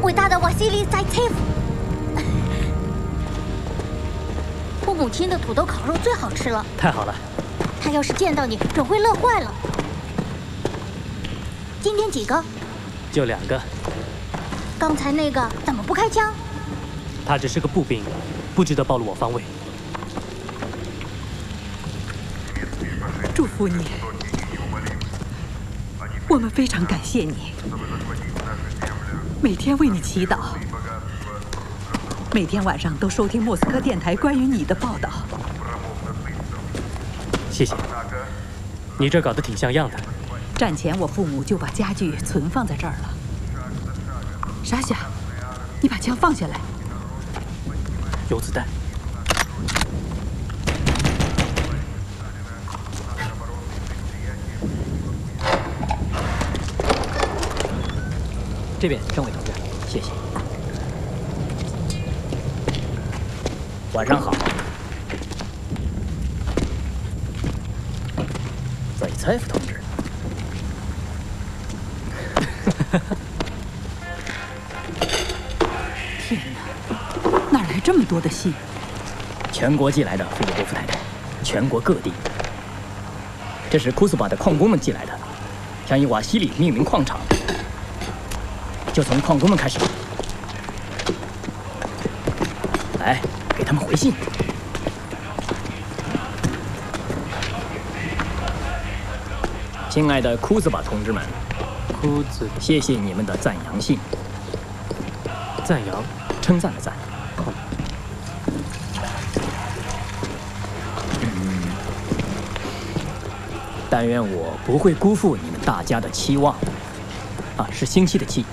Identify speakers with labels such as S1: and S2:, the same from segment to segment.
S1: 伟大的瓦西里·扎切夫。我母亲的土豆烤肉最好吃了。
S2: 太好了。
S1: 他要是见到你，准会乐坏了。今天几个？
S2: 就2个。
S1: 刚才那个怎么不开枪？
S2: 他只是个步兵，不值得暴露我方位。
S3: 祝福你，我们非常感谢你，每天为你祈祷，每天晚上都收听莫斯科电台关于你的报道。
S2: 谢谢，你这搞得挺像样的。
S3: 战前我父母就把家具存放在这儿了。莎夏，你把枪放下来。
S2: 有子弹。
S4: 这边，政委同志，谢谢。晚上好。韦采夫同志。
S3: 天哪，哪来这么多的信？
S4: 全国寄来的，菲利波夫太太，全国各地。这是库斯巴的矿工们寄来的，想以瓦西里命名矿场。就从矿工们开始吧。来，给他们回信。亲爱的库兹巴同志们，谢谢你们的赞扬信。
S2: 赞扬，
S4: 称赞的赞。但愿我不会辜负你们大家的期望。啊，是星期的期。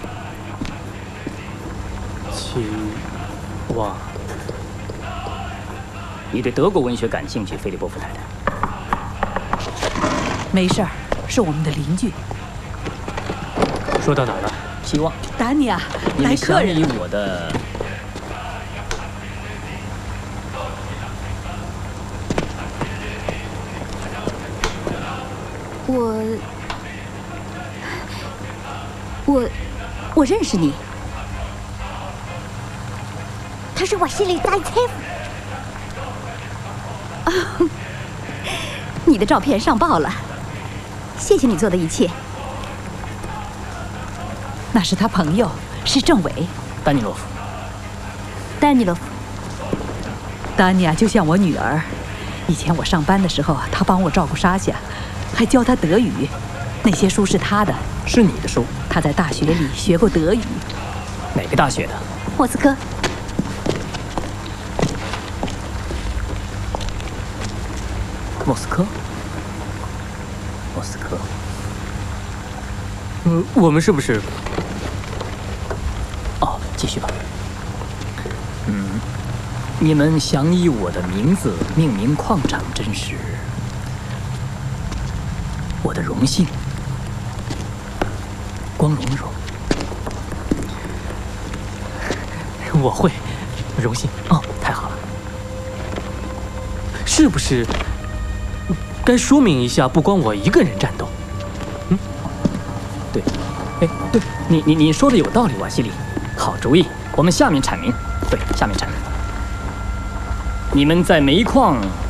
S2: 期望。
S4: 你对德国文学感兴趣，菲利波夫太太？
S3: 没事儿，是我们的邻居。
S2: 说到哪儿了？
S4: 期望。
S3: 丹尼亚，来客人。
S4: 你想以我的。
S1: 我认识你，他是瓦西里·扎切夫。
S5: 哦，你的照片上报了，谢谢你做的一切。
S3: 那是他朋友，是政委
S4: 丹尼洛夫。
S5: 丹尼洛夫，
S3: 丹尼亚就像我女儿。以前我上班的时候，她帮我照顾莎夏，还教她德语。那些书是她的，
S4: 是你的书。
S3: 她在大学里学过德语。
S4: 哪个大学的？
S5: 莫斯科。
S4: 莫斯科。莫斯科。
S2: 我们是不是？
S4: 哦，继续吧。你们想以我的名字命名矿场，真是我的荣幸。光荣荣。
S2: 我会，荣幸。
S4: 哦，太好了。
S2: 是不是该说明一下，不光我一个人战斗？
S4: 对。哎，对，你说的有道理，瓦西里。好主意，我们下面阐明。对，下面阐明。你们在煤矿